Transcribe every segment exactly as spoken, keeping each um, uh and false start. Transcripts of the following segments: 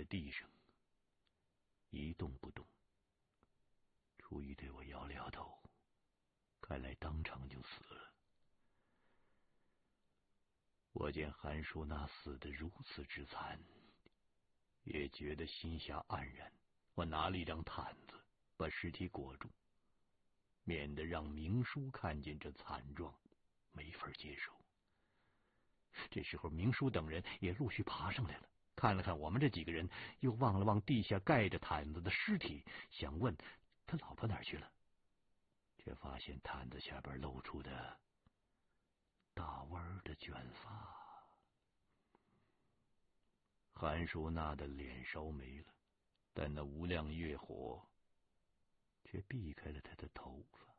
地上，一动不动。初一对我摇了摇头，看来当场就死了。我见韩淑娜死得如此之惨，也觉得心下黯然。我拿了一张毯子把尸体裹住，免得让明叔看见这惨状，没法接受。这时候明叔等人也陆续爬上来了，看了看我们这几个人，又望了望地下盖着毯子的尸体，想问他老婆哪儿去了，却发现毯子下边露出的大弯的卷发。韩淑娜的脸烧没了，但那无量月火却避开了她的头发。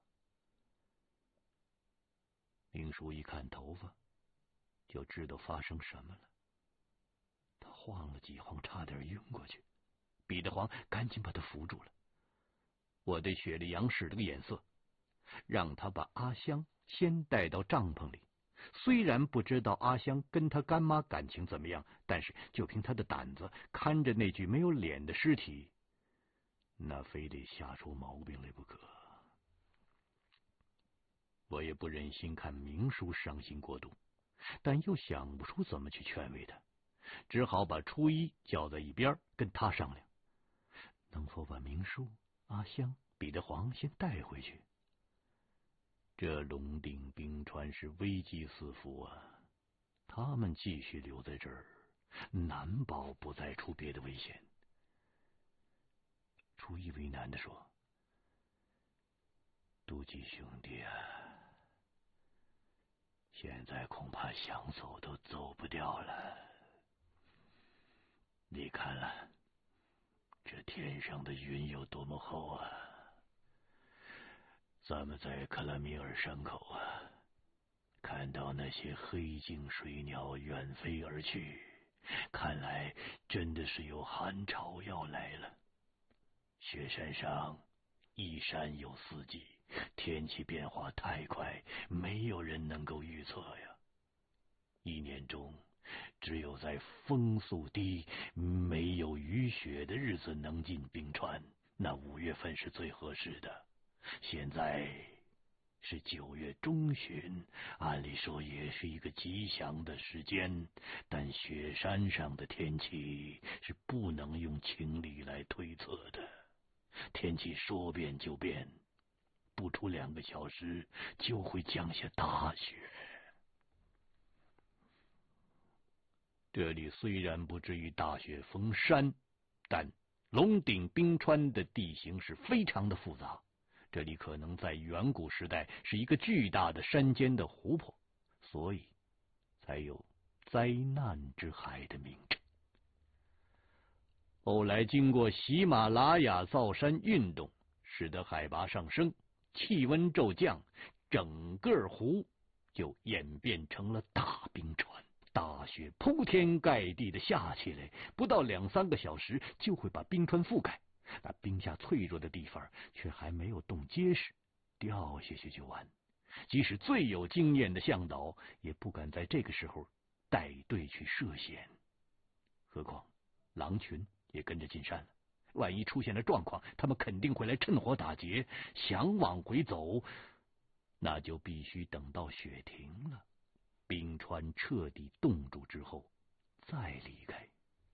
明叔一看头发，就知道发生什么了。他晃了几晃，差点晕过去。彼得黄赶紧把他扶住了。我对雪莉杨使了个眼色，让他把阿香先带到帐篷里。虽然不知道阿香跟他干妈感情怎么样，但是就凭他的胆子看着那具没有脸的尸体，那非得吓出毛病来不可。我也不忍心看明叔伤心过度，但又想不出怎么去劝慰他，只好把初一叫在一边，跟他商量，能否把明叔、阿香、彼得黄先带回去。这龙鼎冰川是危机四伏啊，他们继续留在这儿，难保不再出别的危险。初一为难地说：“妒忌兄弟啊，现在恐怕想走都走不掉了。你看了，这天上的云有多么厚啊！咱们在克拉米尔山口啊，看到那些黑颈水鸟远飞而去，看来真的是有寒潮要来了。雪山上一山有四季，天气变化太快，没有人能够预测呀。一年中只有在风速低、没有雨雪的日子能进冰川，那五月份是最合适的。现在是九月中旬，按理说也是一个吉祥的时间，但雪山上的天气是不能用情理来推测的。天气说变就变，不出两个小时就会降下大雪。这里虽然不至于大雪封山，但龙顶冰川的地形是非常的复杂。这里可能在远古时代是一个巨大的山间的湖泊，所以才有灾难之海的名称。后来经过喜马拉雅造山运动，使得海拔上升，气温骤降，整个湖就演变成了大冰川。大雪铺天盖地的下起来，不到两三个小时就会把冰川覆盖。那冰下脆弱的地方却还没有冻结实，掉下去就完。即使最有经验的向导也不敢在这个时候带队去涉险，何况狼群也跟着进山了，万一出现了状况，他们肯定会来趁火打劫。想往回走，那就必须等到雪停了，冰川彻底冻住之后再离开。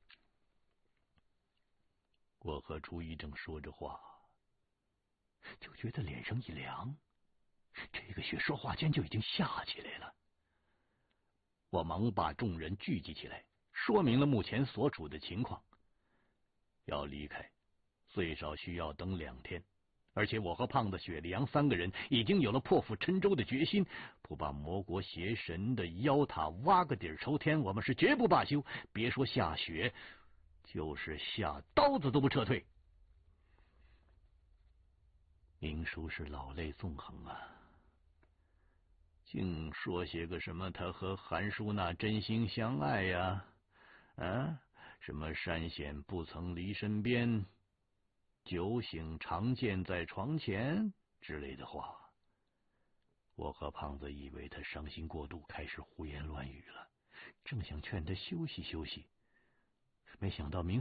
我和初一正说着话，就觉得脸上一凉，这个雪说话间就已经下起来了。我忙把众人聚集起来，说明了目前所处的情况。要离开最少需要等两天，而且我和胖子、雪莉杨三个人已经有了破釜沉舟的决心，不把魔国邪神的妖塔挖个底儿朝天，我们是绝不罢休。别说下雪，就是下刀子都不撤退。明叔是老泪纵横啊，竟说些个什么他和韩淑娜真心相爱呀，啊，什么山险不曾离身边，酒醒常见在床前之类的话。我和胖子以为他伤心过度，开始胡言乱语了，正想劝他休息休息，没想到明